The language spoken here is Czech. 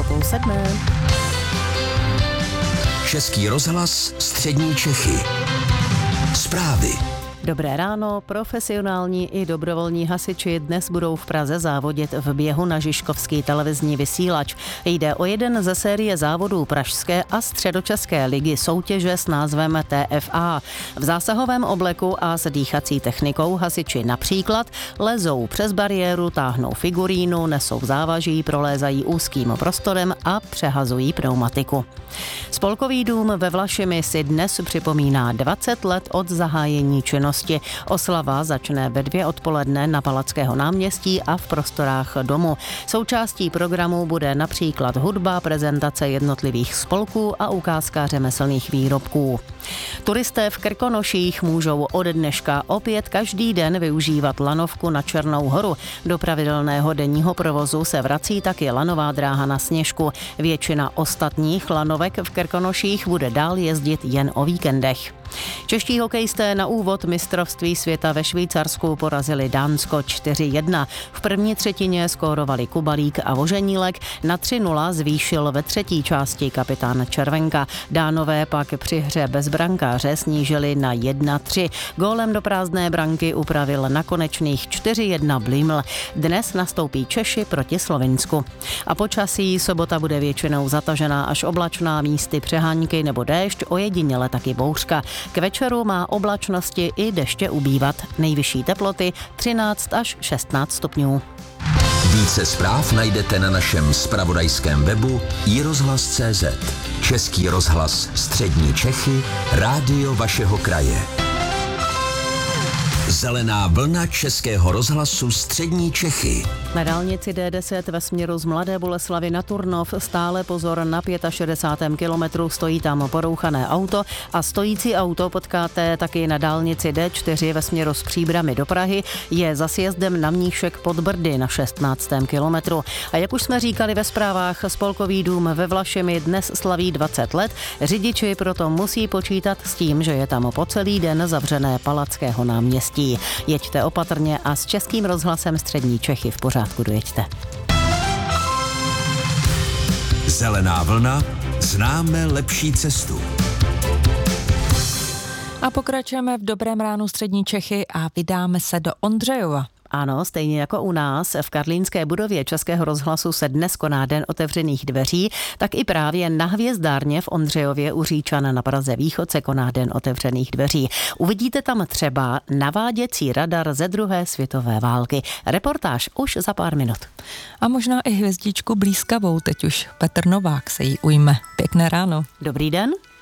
6:30. Český rozhlas Střední Čechy. Zprávy. Dobré ráno, profesionální i dobrovolní hasiči dnes budou v Praze závodit v běhu na Žižkovský televizní vysílač. Jde o jeden ze série závodů pražské a středočeské ligy soutěže s názvem TFA. V zásahovém obleku a s dýchací technikou hasiči například lezou přes bariéru, táhnou figurínu, nesou závaží, prolézají úzkým prostorem a přehazují pneumatiku. Spolkový dům ve Vlašimi si dnes připomíná 20 let od zahájení činnosti. Oslava začne ve 2 odpoledne na Palackého náměstí a v prostorách domu. Součástí programu bude například hudba, prezentace jednotlivých spolků a ukázka řemeslných výrobků. Turisté v Krkonoších můžou od dneška opět každý den využívat lanovku na Černou horu. Do pravidelného denního provozu se vrací taky lanová dráha na Sněžku. Většina ostatních lanovek v Krkonoších bude dál jezdit jen o víkendech. Čeští hokejisté na úvod mistrovství světa ve Švýcarsku porazili Dánsko 4:1. V první třetině skórovali Kubalík a Voženílek, na 3:0 zvýšil ve třetí části kapitán Červenka. Dánové pak při hře bez brankáře snížili na 1:3. Gólem do prázdné branky upravil na konečných 4:1 Blíml. Dnes nastoupí Češi proti Slovinsku. A počasí: sobota bude většinou zatažená až oblačná, místy přehánky nebo déšť, ojediněle taky bouřka. K večeru má oblačnosti i deště ubývat. Nejvyšší teploty 13 až 16 stupňů. Více zpráv najdete na našem zpravodajském webu iRozhlas.cz. Český rozhlas Střední Čechy, rádio vašeho kraje. Zelená vlna Českého rozhlasu Střední Čechy. Na dálnici D10 ve směru z Mladé Boleslavi na Turnov stále pozor na 65. kilometru, stojí tam porouchané auto a stojící auto potkáte taky na dálnici D4 ve směru z Příbrami do Prahy, je za sjezdem na Mníšek pod Brdy na 16. kilometru. A jak už jsme říkali ve zprávách, Spolkový dům ve Vlašimi dnes slaví 20 let, řidiči proto musí počítat s tím, že je tam po celý den zavřené Palackého náměstí. Jeďte opatrně a s Českým rozhlasem Střední Čechy v pořádku dojeďte. Zelená vlna, známe lepší cestu. A pokračujeme v Dobrém ránu Střední Čechy a vydáme se do Ondřejova. Ano, stejně jako u nás v karlínské budově Českého rozhlasu se dnes koná Den otevřených dveří, tak i právě na Hvězdárně v Ondřejově u Říčan na Praze Východ se koná Den otevřených dveří. Uvidíte tam třeba naváděcí radar ze 2. světové války. Reportáž už za pár minut. A možná i hvězdičku blízkavou, teď už Petr Novák se jí ujme. Pěkné ráno. Dobrý den.